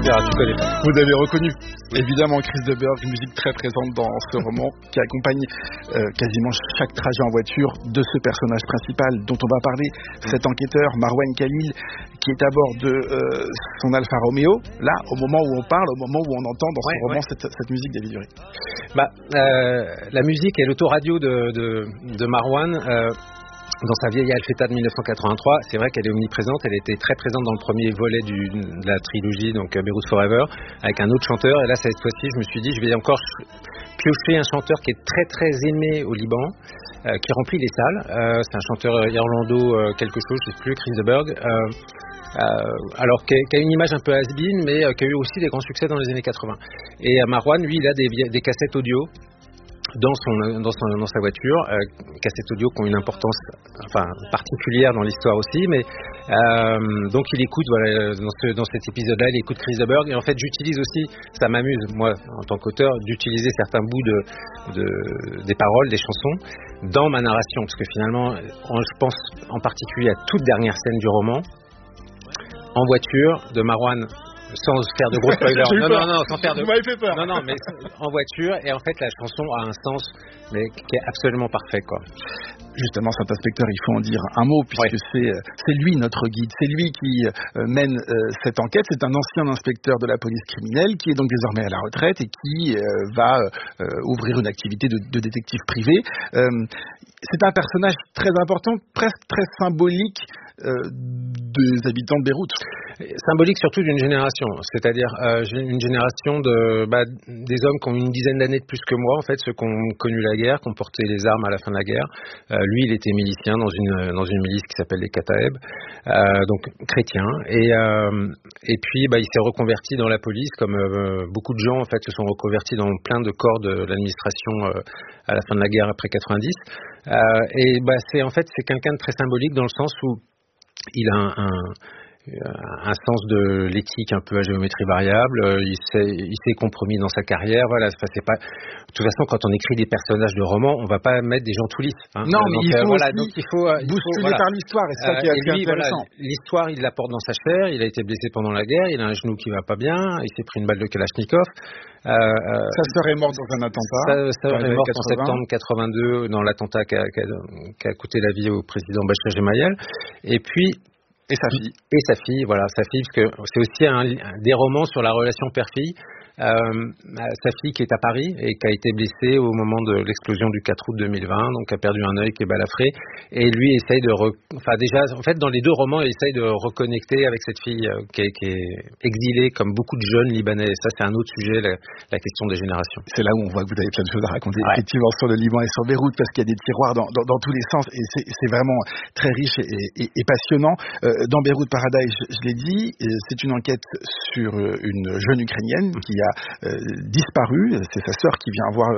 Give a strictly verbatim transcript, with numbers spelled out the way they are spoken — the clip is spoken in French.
Ah, tu connais pas. Vous avez reconnu évidemment Chris de Burgh, une musique très présente dans ce roman qui accompagne euh, quasiment chaque trajet en voiture de ce personnage principal dont on va parler, cet enquêteur Marwan Khalil qui est à bord de euh, son Alfa Romeo, là au moment où on parle, au moment où on entend dans ce ouais, roman ouais. Cette, cette musique d'Élie Dury. Bah, euh, la musique et l'autoradio de, de, de Marwan euh, dans sa vieille Alfetta de dix-neuf cent quatre-vingt-trois, c'est vrai qu'elle est omniprésente, elle était très présente dans le premier volet du, de la trilogie, donc Beirut Forever, avec un autre chanteur, et là cette fois-ci je me suis dit je vais encore piocher un chanteur qui est très très aimé au Liban, euh, qui remplit les salles, euh, c'est un chanteur irlando euh, quelque chose, je ne sais plus, Chris de Burgh, euh, euh, alors qui a, qui a une image un peu has-been, mais euh, qui a eu aussi des grands succès dans les années quatre-vingts. Et euh, Marwan, lui, il a des, des cassettes audio dans son dans son dans sa voiture, euh, cassettes audio qui ont une importance enfin particulière dans l'histoire aussi, mais euh, donc il écoute voilà dans ce dans cet épisode-là, il écoute Chris de Burgh, et en fait j'utilise aussi, ça m'amuse moi en tant qu'auteur d'utiliser certains bouts de, de des paroles des chansons dans ma narration, parce que finalement je pense en particulier à toute dernière scène du roman en voiture de Marwan, sans faire de gros spoilers. non, non, non, sans faire de. Vous m'avez fait peur. Non, non, mais en voiture, et en fait, la chanson a un sens, mais qui est absolument parfait, quoi. Justement, cet inspecteur, il faut en dire un mot, puisque ouais. c'est, c'est lui notre guide, c'est lui qui euh, mène euh, cette enquête. C'est un ancien inspecteur de la police criminelle qui est donc désormais à la retraite et qui euh, va euh, ouvrir une activité de, de détective privé. Euh, c'est un personnage très important, presque très symbolique euh, des habitants de Beyrouth. Symbolique surtout d'une génération, c'est-à-dire euh, une génération de bah, des hommes qui ont une dizaine d'années de plus que moi, en fait, ceux qui ont connu la guerre, qui ont porté les armes à la fin de la guerre. Euh, lui, il était milicien dans une dans une milice qui s'appelle les Kataeb, euh, donc chrétien, et euh, et puis bah, il s'est reconverti dans la police, comme euh, beaucoup de gens en fait se sont reconvertis dans plein de corps de l'administration euh, à la fin de la guerre après quatre-vingt-dix. Euh, et bah c'est en fait c'est quelqu'un de très symbolique dans le sens où il a un, un un sens de l'éthique un peu à géométrie variable, il s'est, il s'est compromis dans sa carrière, voilà, c'est pas, de toute façon, quand on écrit des personnages de romans, on va pas mettre des gens tout lisses, hein. Non, mais donc, il faut, euh, voilà, aussi donc il faut, euh, bousculer voilà. par l'histoire, et c'est ça qui est, euh, lui, intéressant. Voilà, l'histoire, il la porte dans sa chair, il a été blessé pendant la guerre, il a un genou qui va pas bien, il s'est pris une balle de Kalachnikov. Euh, euh, sa sœur est morte dans un attentat. Sa sœur est morte en septembre quatre-vingt-deux dans l'attentat qui a, qui a, qui a coûté la vie au président Bachar Gemayel. Et puis, Et sa fille. Et sa fille, voilà, sa fille, parce que c'est aussi un, un, des romans sur la relation père-fille. Euh, sa fille qui est à Paris et qui a été blessée au moment de l'explosion du quatre août deux mille vingt, donc qui a perdu un œil, qui est balafré, et lui essaye de, re... enfin déjà, en fait, dans les deux romans, il essaye de reconnecter avec cette fille euh, qui, est, qui est exilée, comme beaucoup de jeunes Libanais. Et ça, c'est un autre sujet, la, la question des générations. C'est là où on voit que vous avez plein de choses à raconter, ouais. effectivement, sur le Liban et sur Beyrouth, parce qu'il y a des tiroirs dans, dans, dans tous les sens, et c'est, c'est vraiment très riche et, et, et passionnant. Euh, dans Beyrouth Paradise, je, je l'ai dit, c'est une enquête sur une jeune Ukrainienne qui a Euh, disparu, c'est sa sœur qui vient voir